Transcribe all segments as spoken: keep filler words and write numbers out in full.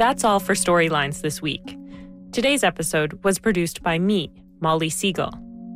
That's all for Storylines this week. Today's episode was produced by me, Molly Siegel.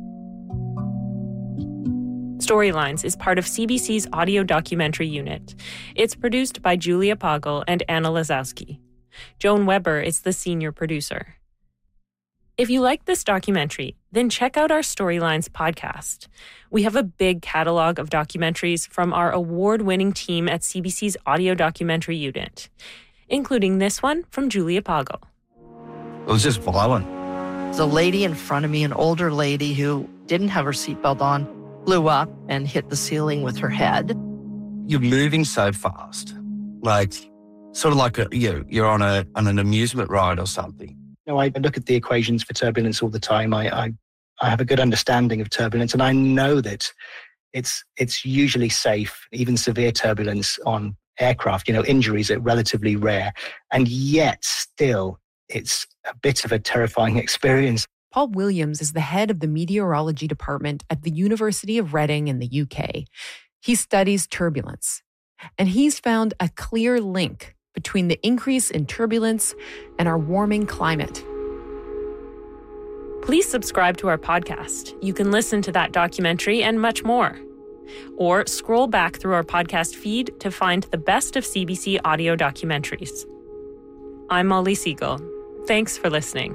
Storylines is part of C B C's audio documentary unit. It's produced by Julia Poggle and Anna Lazowski. Joan Weber is the senior producer. If you like this documentary, then check out our Storylines podcast. We have a big catalog of documentaries from our award-winning team at C B C's audio documentary unit, including this one from Julia Poggle. It was just violent. The lady in front of me, an older lady who didn't have her seatbelt on, blew up and hit the ceiling with her head. You're moving so fast, like sort of like a, you know, you're on a on an amusement ride or something. You know, I look at the equations for turbulence all the time. I, I I have a good understanding of turbulence, and I know that it's it's usually safe. Even severe turbulence on aircraft, you know, injuries are relatively rare, and yet still it's a bit of a terrifying experience. Paul Williams is the head of the meteorology department at the University of Reading in the U K. He studies turbulence, and he's found a clear link between the increase in turbulence and our warming climate. Please subscribe to our podcast. You can listen to that documentary and much more. Or scroll back through our podcast feed to find the best of C B C audio documentaries. I'm Molly Siegel. Thanks for listening.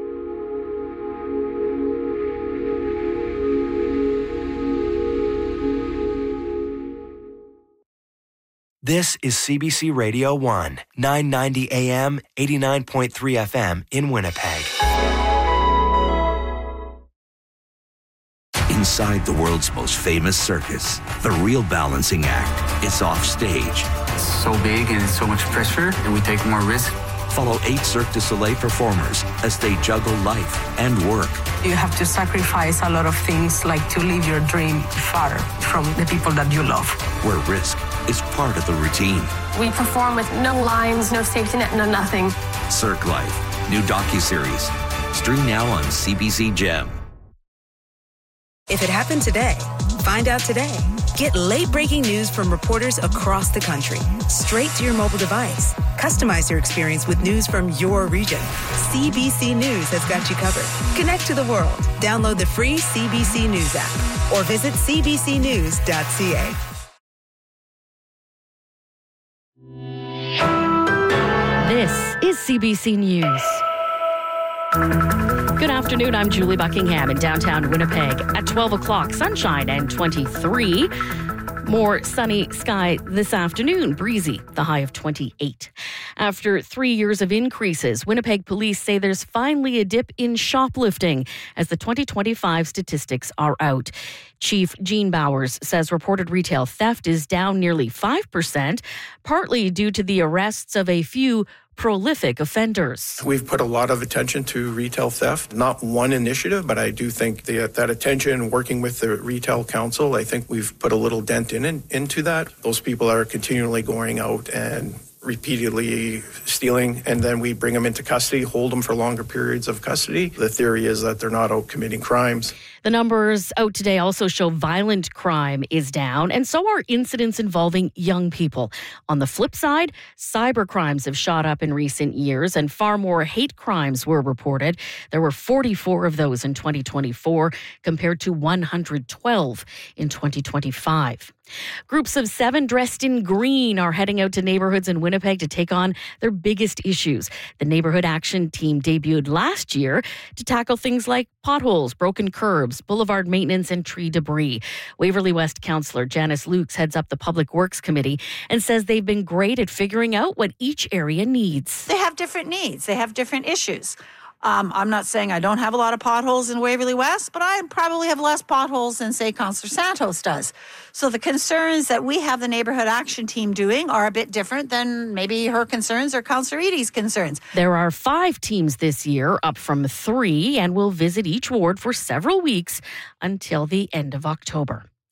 This is C B C Radio one, nine ninety A M, eighty-nine point three F M in Winnipeg. Inside the world's most famous circus, the real balancing act is off stage. It's so big and it's so much pressure, and we take more risk. Follow eight Cirque du Soleil performers as they juggle life and work. You have to sacrifice a lot of things, like to live your dream far from the people that you love. Where risk is part of the routine. We perform with no lines, no safety net, no nothing. Cirque Life, new docuseries. Stream now on C B C Gem. If it happened today, find out today. Get late-breaking news from reporters across the country, straight to your mobile device. Customize your experience with news from your region. C B C News has got you covered. Connect to the world. Download the free C B C News app or visit c b c news dot c a. This is C B C News. Good afternoon, I'm Julie Buckingham in downtown Winnipeg. At twelve o'clock, sunshine and twenty-three. More sunny sky this afternoon, breezy, the high of twenty-eight. After three years of increases, Winnipeg police say there's finally a dip in shoplifting as the twenty twenty-five statistics are out. Chief Gene Bowers says reported retail theft is down nearly five percent, partly due to the arrests of a few prolific offenders. We've put a lot of attention to retail theft, not one initiative, but I do think that that attention, working with the Retail Council, I think we've put a little dent in, in into that. Those people are continually going out and repeatedly stealing, and then we bring them into custody, hold them for longer periods of custody. The theory is that they're not out committing crimes. The numbers out today also show violent crime is down, and so are incidents involving young people. On the flip side, cyber crimes have shot up in recent years, and far more hate crimes were reported. There were forty-four of those in twenty twenty-four, compared to one hundred twelve in twenty twenty-five. Groups of seven dressed in green are heading out to neighborhoods in Winnipeg to take on their biggest issues. The Neighborhood Action Team debuted last year to tackle things like potholes, broken curbs, boulevard maintenance, and tree debris. Waverley West Councillor Janice Lukes heads up the Public Works Committee and says they've been great at figuring out what each area needs. They have different needs. They have different issues. Um, I'm not saying I don't have a lot of potholes in Waverley West, but I probably have less potholes than, say, Councillor Santos does. So the concerns that we have the Neighbourhood Action Team doing are a bit different than maybe her concerns or Councillor Eadie's concerns. There are five teams this year, up from three, and will visit each ward for several weeks until the end of October.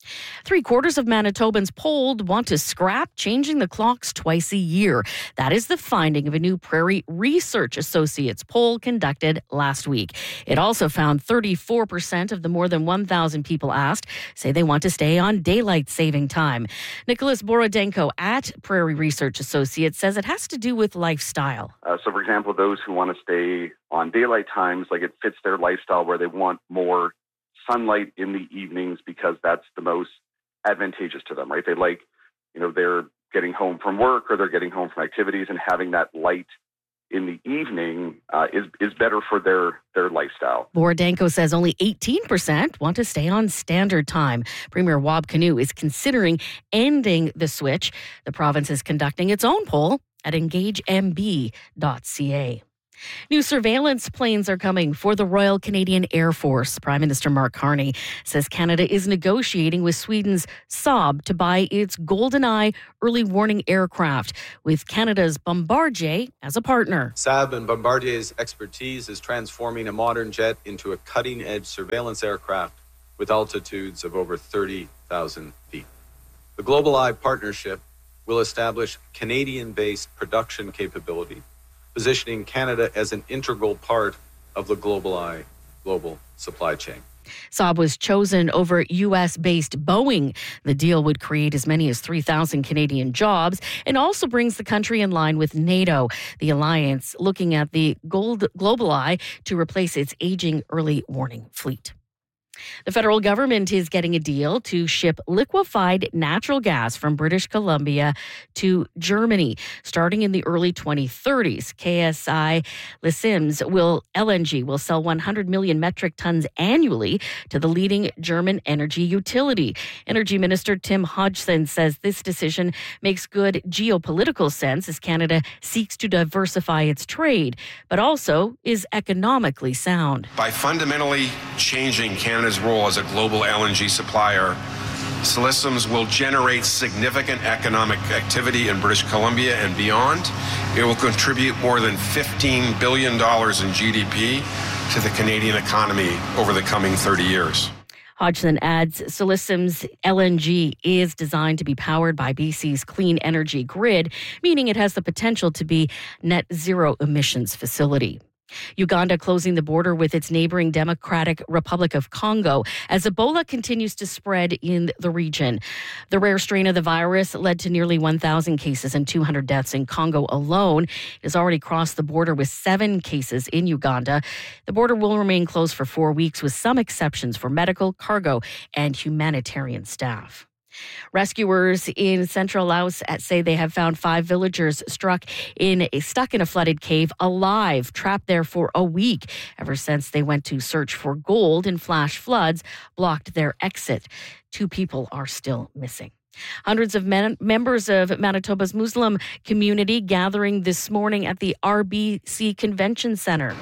Three quarters of Manitobans polled want to scrap changing the clocks twice a year. That is the finding of a new Prairie Research Associates poll conducted last week. It also found thirty-four percent of the more than one thousand people asked say they want to stay on daylight saving time. Nicholas Borodenko at Prairie Research Associates says it has to do with lifestyle. Uh, so, for example, those who want to stay on daylight times, like it fits their lifestyle where they want more sunlight in the evenings because that's the most advantageous to them, right? They like, you know, they're getting home from work or they're getting home from activities, and having that light in the evening uh, is is better for their their lifestyle. Borodenko says only eighteen percent want to stay on standard time. Premier Wab Kinew is considering ending the switch. The province is conducting its own poll at engage m b dot c a. New surveillance planes are coming for the Royal Canadian Air Force. Prime Minister Mark Carney says Canada is negotiating with Sweden's Saab to buy its GoldenEye early warning aircraft, with Canada's Bombardier as a partner. Saab and Bombardier's expertise is transforming a modern jet into a cutting-edge surveillance aircraft with altitudes of over thirty thousand feet. The GlobalEye partnership will establish Canadian-based production capability, positioning Canada as an integral part of the GlobalEye global supply chain. Saab was chosen over U S-based Boeing. The deal would create as many as three thousand Canadian jobs and also brings the country in line with NATO, the alliance looking at the Gold GlobalEye to replace its aging early warning fleet. The federal government is getting a deal to ship liquefied natural gas from British Columbia to Germany starting in the early twenty thirties. K S I Lisims will L N G will sell one hundred million metric tons annually to the leading German energy utility. Energy Minister Tim Hodgson says this decision makes good geopolitical sense as Canada seeks to diversify its trade, but also is economically sound. By fundamentally changing Canada's role as a global L N G supplier, Silicims will generate significant economic activity in British Columbia and beyond. It will contribute more than fifteen billion dollars in G D P to the Canadian economy over the coming thirty years. Hodgson adds Silicims L N G is designed to be powered by B C's clean energy grid, meaning it has the potential to be net zero emissions facility. Uganda closing the border with its neighboring Democratic Republic of Congo as Ebola continues to spread in the region. The rare strain of the virus led to nearly one thousand cases and two hundred deaths in Congo alone. It has already crossed the border with seven cases in Uganda. The border will remain closed for four weeks with some exceptions for medical, cargo, and humanitarian staff. Rescuers in central Laos say they have found five villagers struck in a, stuck in a flooded cave alive, trapped there for a week ever since they went to search for gold and flash floods blocked their exit. Two people are still missing. Hundreds of men, members of Manitoba's Muslim community gathering this morning at the R B C Convention Center.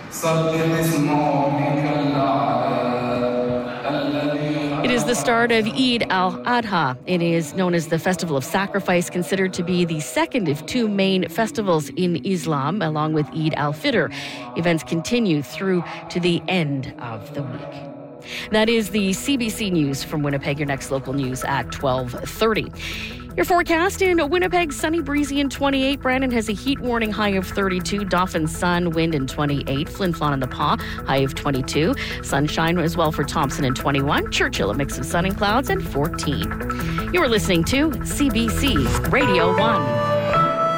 It is the start of Eid al-Adha. It is known as the Festival of Sacrifice, considered to be the second of two main festivals in Islam, along with Eid al-Fitr. Events continue through to the end of the week. That is the C B C News from Winnipeg. Your next local news at twelve thirty. Your forecast in Winnipeg, sunny, breezy, and twenty-eight. Brandon has a heat warning, high of thirty-two. Dauphin, sun, wind, and twenty-eight. Flin Flon and the Pas, high of twenty-two. Sunshine as well for Thompson and twenty-one. Churchill, a mix of sun and clouds, and fourteen. You are listening to C B C Radio one.